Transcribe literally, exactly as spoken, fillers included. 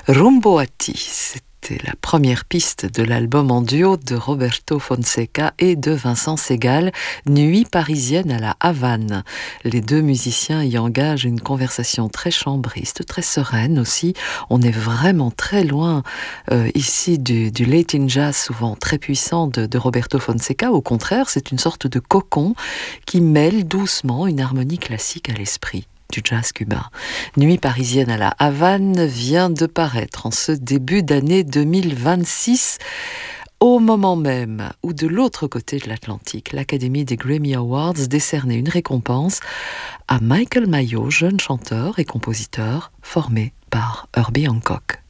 Rumboati, c'était la première piste de l'album en duo de Roberto Fonseca et de Vincent Segal, Nuit parisienne à la Havane. Les deux musiciens y engagent une conversation très chambriste, très sereine aussi. On est vraiment très loin euh, ici du, du Latin jazz souvent très puissant de, de Roberto Fonseca. Au contraire, c'est une sorte de cocon qui mêle doucement une harmonie classique à l'esprit du jazz cubain. Nuit parisienne à la Havane vient de paraître en ce début d'année deux mille vingt-six, au moment même où de l'autre côté de l'Atlantique, l'Académie des Grammy Awards décernait une récompense à Michael Mayo, jeune chanteur et compositeur formé par Herbie Hancock.